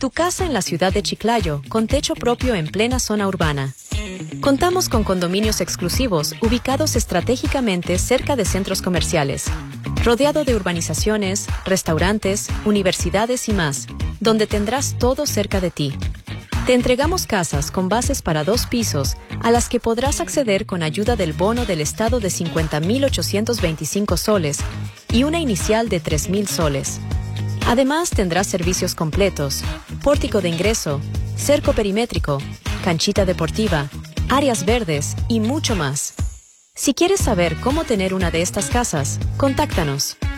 Tu casa en la ciudad de Chiclayo, con techo propio en plena zona urbana. Contamos con condominios exclusivos ubicados estratégicamente cerca de centros comerciales, rodeado de urbanizaciones, restaurantes, universidades y más, donde tendrás todo cerca de ti. Te entregamos casas con bases para 2 pisos, a las que podrás acceder con ayuda del bono del Estado de 50.825 soles y una inicial de 3.000 soles. Además, tendrás servicios completos, pórtico de ingreso, cerco perimétrico, canchita deportiva, áreas verdes y mucho más. Si quieres saber cómo tener una de estas casas, contáctanos.